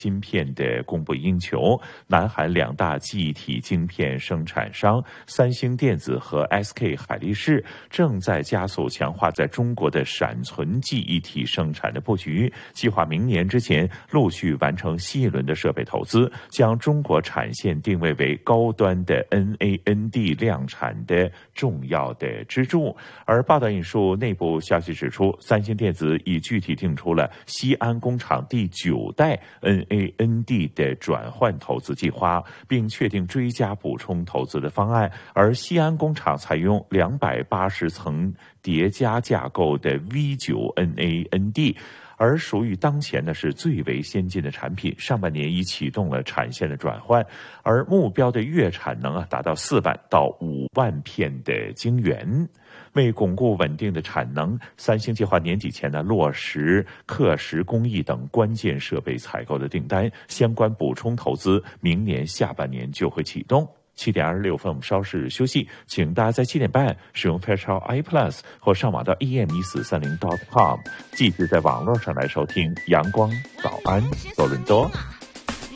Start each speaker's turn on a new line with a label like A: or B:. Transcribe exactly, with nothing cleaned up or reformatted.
A: 芯片的供不应求，南韩两大记忆体晶片生产商三星电子和 S K 海力士正在加速强化在中国的闪存记忆体生产的布局，计划明年之前陆续完成新一轮的设备投资，将中国产线定位为高端的 N A N D 量产的重要的支柱。而报道引述内部消息指出，三星电子已具体定出了西安工厂第九代 N A N D 的转换投资计划，并确定追加补充投资的方案。而西安工厂采用两百八十层叠加架构的 V 九 N A N D， 而属于当前呢是最为先进的产品。上半年已启动了产线的转换，而目标的月产能啊达到四万到五万片的晶圆。为巩固稳定的产能，三星计划年底前呢落实刻蚀工艺等关键设备采购的订单，相关补充投资明年下半年就会启动。七点二十六分，我们稍事休息，请大家在七点半使用 Fairchild I Plus 或上网到 E M 一四三零 dot com， 继续在网络上来收听阳光早安多伦多。